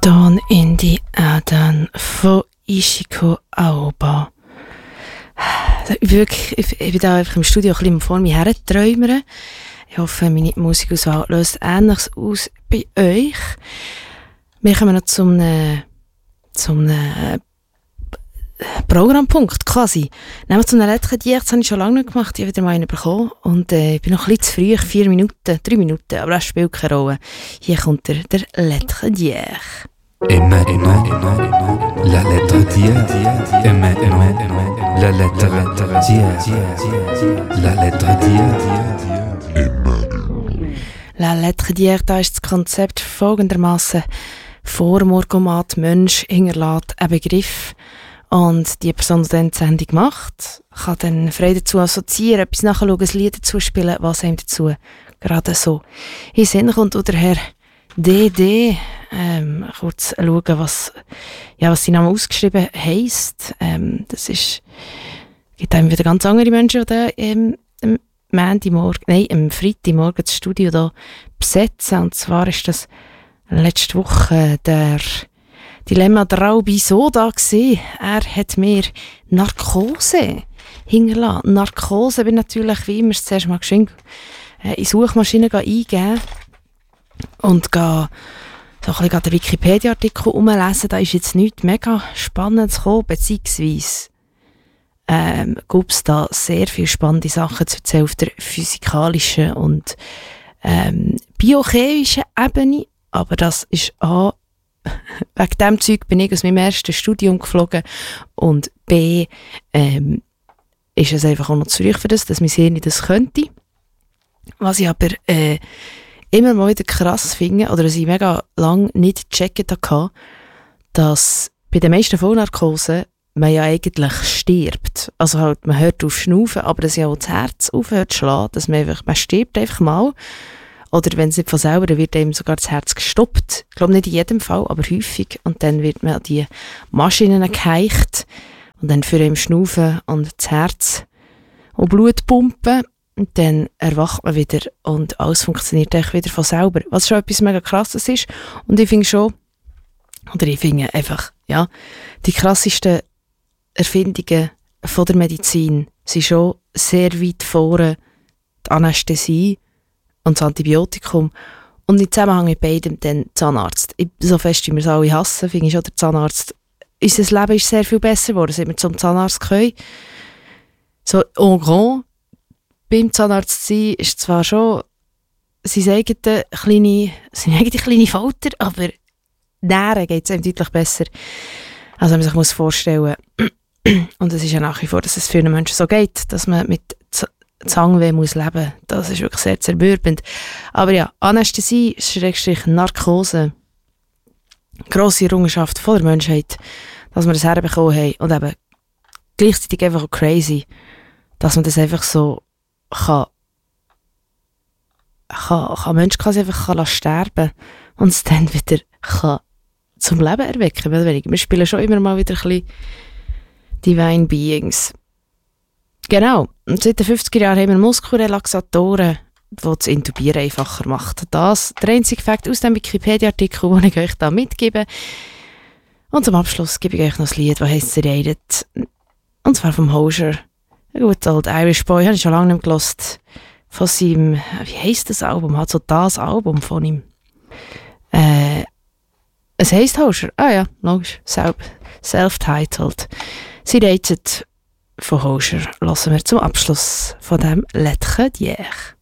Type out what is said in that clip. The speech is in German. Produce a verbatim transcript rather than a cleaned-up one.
Dawn in the Eden von Ishiko Aoba. Wirklich, ich, ich bin da einfach im Studio ein bisschen vor mir herträumern. Ich hoffe, meine Musikauswahl löst Ähnliches aus bei euch. Wir kommen noch zum, äh, zum äh, Programmpunkt quasi. Nehmen wir zum letzten Diät, das habe ich schon lange nicht gemacht. Ich habe wieder mal einen bekommen und äh, ich bin noch ein bisschen zu früh, vier Minuten, drei Minuten, aber das spielt keine Rolle. Hier kommt der, der letzte Diät. Et maintenant, la lettre d'hier. Et maintenant, la lettre d'hier. La lettre d'hier. La lettre d'hier, da ist das Konzept folgendermaßen: Vormorgomat Mensch hinterlässt einen Begriff und die Person, die dann die Sendung macht, kann dann frei dazu assoziieren, etwas nachschauen, ein Lied dazu spielen, was einem dazu gerade so in den Sinn kommt. Oder Herr D D, ähm, kurz schauen, was, ja, was sein Name ausgeschrieben heisst. Ähm, das ist, gibt einem wieder ganz andere Menschen, die da, ähm, am Montagmorgen, nein, am Freitagmorgen das Studio da besetzen. Und zwar ist das letzte Woche der Dilemma der Raubi Soda gewesen. Er hat mir Narkose hingelassen. Narkose bin natürlich, wie immer, zuerst mal geschwind äh, in Suchmaschinen eingeben und ga so ein bisschen den Wikipedia-Artikel umlesen. Da ist jetzt nichts mega Spannendes gekommen, beziehungsweise ähm, gibt es da sehr viele spannende Sachen zu erzählen auf der physikalischen und ähm, biochemischen Ebene. Aber das ist A, wegen dem Zeug bin ich aus meinem ersten Studium geflogen und B, ähm, ist es einfach auch noch zu früh für das, dass mein Hirn das könnte. Was ich aber äh, immer mal wieder krass finde, oder was ich mega lang nicht gecheckt hatte, dass bei den meisten Vollnarkosen man ja eigentlich stirbt. Also halt, man hört auf Schnaufen, aber dass ja auch das Herz aufhört zu schlagen, dass man einfach, man stirbt einfach mal. Oder wenn es nicht von selber, dann wird einem sogar das Herz gestoppt. Ich glaube nicht in jedem Fall, aber häufig. Und dann wird man an die Maschinen geheicht und dann für ihn schnaufen und das Herz und Blut pumpen. Und dann erwacht man wieder und alles funktioniert echt wieder von selber. Was schon etwas mega krasses ist. Und ich finde schon, oder ich finde einfach, ja, die krassesten Erfindungen von der Medizin sind schon sehr weit vorne die Anästhesie und das Antibiotikum. Und im Zusammenhang mit beidem dann Zahnarzt. Ich, so fest, wie wir es alle hassen, finde ich schon, der Zahnarzt. Unser Leben ist sehr viel besser geworden, seit wir zum Zahnarzt können. So en grand, beim Zahnarzt sein, ist zwar schon seine eigene kleine, seine eigene kleine Falter, aber nähren geht es einem deutlich besser, als man sich muss vorstellen muss. Und es ist ja nach wie vor, dass es vielen Menschen so geht, dass man mit Z- Zahnweh muss leben. Das ist wirklich sehr zermürbend. Aber ja, Anästhesie, Schrägstrich Narkose, grosse Errungenschaft von der Menschheit, dass wir das herbekommen haben. Und eben gleichzeitig einfach auch crazy, dass man das einfach so kann, kann, kann Mensch quasi einfach kann sterben und es dann wieder kann zum Leben erwecken. Wir spielen schon immer mal wieder ein bisschen Divine Beings. Genau. Und seit den fünfziger Jahren haben wir Muskelrelaxatoren, die das Intubieren einfacher macht. Das der einzige Fakt aus dem Wikipedia-Artikel, den ich euch da mitgebe. Und zum Abschluss gebe ich euch noch ein Lied, das heisst «Sereidet». Und zwar vom Hozier. Ein guter alter Irish Boy, habe ich schon lange nicht mehr gehört. Von seinem, wie heisst das Album? Hat so das Album von ihm. Äh, es heisst Hozier. Ah ja, logisch. Self-titled. Sie ratet von Hozier. Hören wir zum Abschluss von dem letzten Jahr.